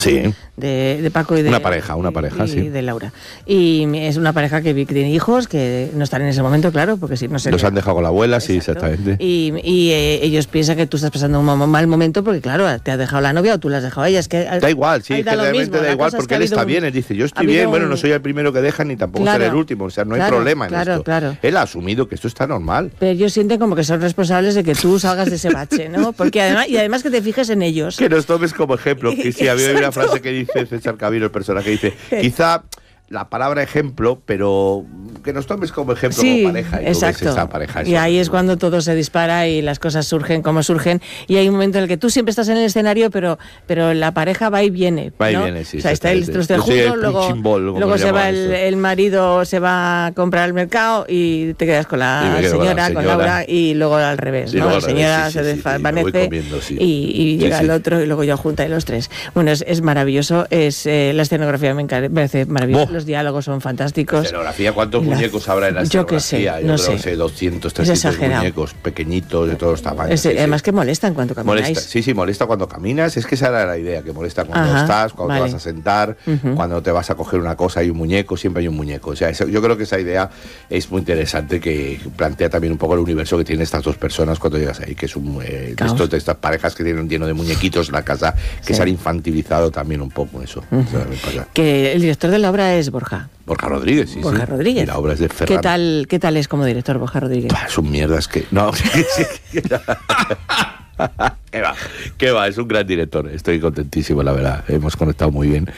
Sí. De Paco y de... Una pareja, sí. De Laura. Y es una pareja que tiene hijos, que no están en ese momento, claro, porque si no se... Los han dejado con la abuela, sí, exactamente. Y ellos piensan que tú estás pasando un mal momento porque, claro, te has dejado la novia o tú la has dejado a ella. Es que da igual, sí, es que realmente da igual, porque él está bien. Él dice, yo estoy bien, bueno, no soy el primero que deja ni tampoco seré el último. O sea, no hay problema en esto. Claro. Él ha asumido que esto está normal. Pero ellos sienten como que son responsables de que tú salgas de ese bache, ¿no? Porque además que te fijes en ellos. Que nos tomes como ejemplo. Que sí, había una frase que dice César Cabiro, el personaje, dice, quizá la palabra ejemplo, pero que nos tomes como ejemplo como pareja. Y exacto. Esa pareja, y ahí es cuando todo se dispara y las cosas surgen como surgen. Y hay un momento en el que tú siempre estás en el escenario, pero la pareja va y viene. Va y viene, sí. O sea, está los de juntos, luego se va el marido, se va a comprar al mercado y te quedas con la señora, con Laura, y luego al revés, ¿no? La señora se desvanece y llega el otro y luego yo junta y los tres. Bueno, es maravilloso. La escenografía me parece maravillosa. Los diálogos son fantásticos. La escenografía, ¿cuántos muñecos habrá en la escenografía? Yo creo que sé, 200, 300 muñecos pequeñitos de todos los tamaños. Además que molestan cuando camináis. Molesta cuando caminas. Es que esa era la idea, que molesta cuando estás, cuando te vas a sentar, cuando te vas a coger una cosa, hay un muñeco, siempre hay un muñeco. O sea, yo creo que esa idea es muy interesante, que plantea también un poco el universo que tienen estas dos personas cuando llegas ahí, que es de estas parejas que tienen lleno de muñequitos en la casa, que se han infantilizado también un poco eso. Que el director de la obra es Borja Rodríguez, sí. Borja Rodríguez. Y la obra es de Ferran. ¿Qué tal es como director Borja Rodríguez? Son mierdas que... No, ¿Qué va? Es un gran director. Estoy contentísimo, la verdad. Hemos conectado muy bien.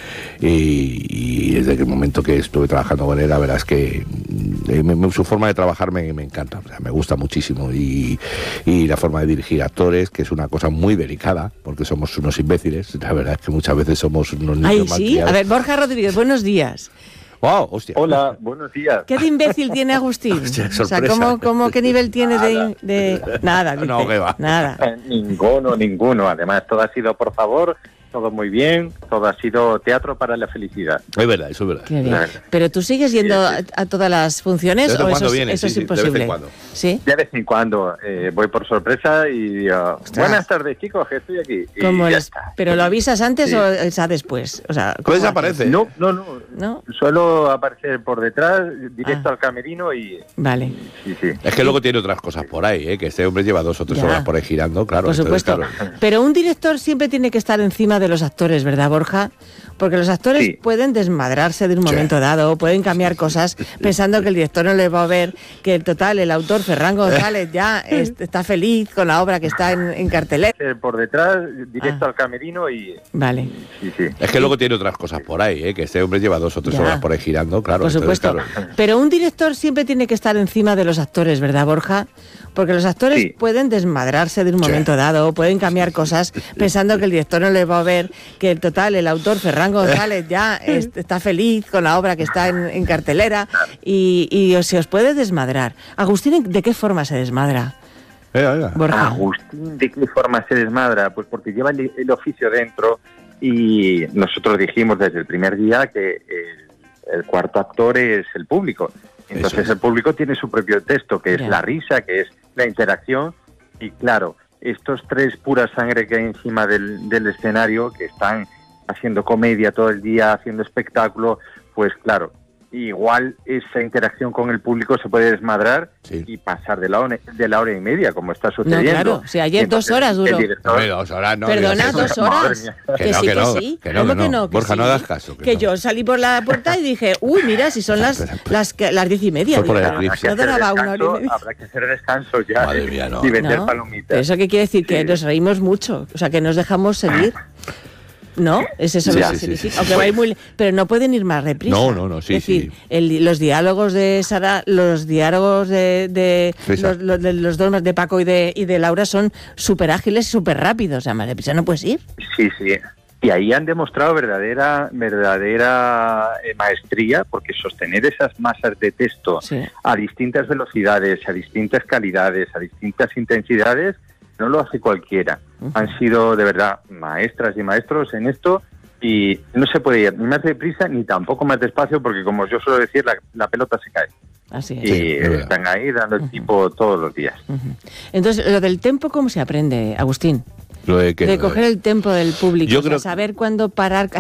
Y desde el momento que estuve trabajando con él, la verdad es que su forma de trabajar me encanta. O sea, me gusta muchísimo. Y la forma de dirigir actores, que es una cosa muy delicada, porque somos unos imbéciles. La verdad es que muchas veces somos unos niños malcriados. A ver, Borja Rodríguez, buenos días. Wow, hostia. Hola, buenos días. ¿Qué de imbécil tiene Agustín? Hostia, o sea, sorpresa. ¿qué nivel tiene de... Nada, dice, no, que va. Nada. Ninguno. Además, todo ha sido por favor, todo muy bien, todo ha sido teatro para la felicidad. Es verdad, eso es verdad. Qué bien. ¿Pero tú sigues yendo a todas las funciones o eso es imposible? De vez en cuando. ¿Sí? De vez en cuando voy por sorpresa y digo, buenas tardes, chicos, que estoy aquí. Y ya está. ¿Pero lo avisas antes o después? O sea, ¿cómo desaparece? No. Suelo aparecer por detrás, directo al camerino y... Vale. Sí. Es que luego tiene otras cosas por ahí, que este hombre lleva 2 o 3 horas por ahí girando, claro. Por supuesto. Claro. Pero un director siempre tiene que estar encima de los actores, ¿verdad, Borja? Porque los actores pueden desmadrarse de un momento dado, pueden cambiar cosas pensando que el director no les va a ver, que el autor Ferran González ya está feliz con la obra que está en cartelera. Por detrás, directo al camerino y... Vale. Sí. Es que luego tiene otras cosas por ahí, que este hombre lleva 2 o 3 horas por ahí girando, claro. Por supuesto. Pero un director siempre tiene que estar encima de los actores, ¿verdad, Borja? Porque los actores pueden desmadrarse de un momento dado, pueden cambiar cosas pensando que el director no les va a ver, que el autor Ferran González ya está feliz con la obra que está en cartelera y se os puede desmadrar. Agustín, ¿de qué forma se desmadra? Borja. Agustín, ¿de qué forma se desmadra? Pues porque lleva el oficio dentro y nosotros dijimos desde el primer día que el cuarto actor es el público. Entonces el público tiene su propio texto, que es la risa, que es la interacción y claro, estos 3 pura sangre que hay encima del escenario, que están haciendo comedia todo el día, haciendo espectáculo, pues claro, igual esa interacción con el público se puede desmadrar y pasar de la hora y media, como está sucediendo. No, claro, si ayer entonces, 2 horas duró. 2 horas, no. Perdona, 2 horas. Que sí. ¿Cómo que no? Borja, no das caso. Que yo salí por la puerta y dije, mira, si son las 10:30. Habrá que hacer descanso ya. Madre mía, y vender palomitas. ¿Eso qué quiere decir? Que nos reímos mucho, o sea, que nos dejamos seguir. ¿No? ¿Es eso lo que significa? Aunque va a ir muy... Pero no pueden ir más reprisa. No, es decir, los diálogos de Sara, los diálogos de los dos de Paco y de Laura son súper ágiles y súper rápidos. O sea, más deprisa no puedes ir. Sí. Y ahí han demostrado verdadera maestría, porque sostener esas masas de texto a distintas velocidades, a distintas calidades, a distintas intensidades, no lo hace cualquiera. Han sido de verdad maestras y maestros en esto y no se puede ir ni más deprisa ni tampoco más despacio porque, como yo suelo decir, la pelota se cae. Así es. Y están ahí dando el tipo todos los días. Entonces, lo del tempo, ¿cómo se aprende, Agustín? ¿Lo de qué? De coger el tempo del público, Yo creo... saber cuándo parar,